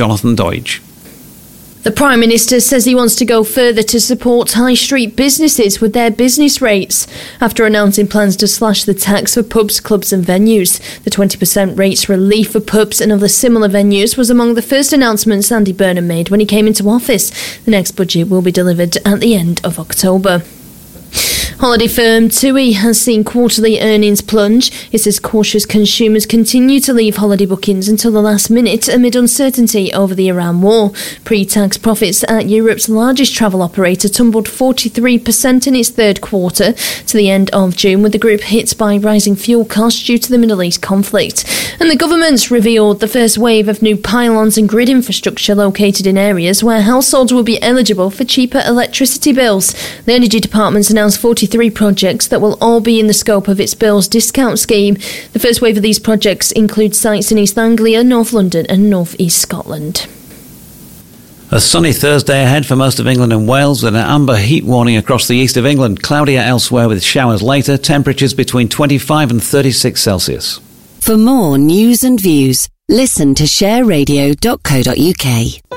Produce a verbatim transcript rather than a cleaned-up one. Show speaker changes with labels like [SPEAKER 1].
[SPEAKER 1] Jonathan Deutsch.
[SPEAKER 2] The Prime Minister says he wants to go further to support high street businesses with their business rates. After announcing plans to slash the tax for pubs, clubs and venues, the twenty percent rates relief for pubs and other similar venues was among the first announcements Andy Burnham made when he came into office. The next budget will be delivered at the end of October. Holiday firm TUI has seen quarterly earnings plunge. It says cautious consumers continue to leave holiday bookings until the last minute amid uncertainty over the Iran war. Pre-tax profits at Europe's largest travel operator tumbled forty-three percent in its third quarter to the end of June, with the group hit by rising fuel costs due to the Middle East conflict. And the government's revealed the first wave of new pylons and grid infrastructure located in areas where households will be eligible for cheaper electricity bills. The Energy Department's announced forty-three projects that will all be in the scope of its bills discount scheme. The first wave of these projects include sites in East Anglia, North London and North East Scotland.
[SPEAKER 1] A sunny Thursday ahead for most of England and Wales, with an amber heat warning across the east of England. Cloudier elsewhere with showers later. Temperatures between twenty-five and thirty-six Celsius.
[SPEAKER 3] For more news and views, listen to share radio dot co dot uk.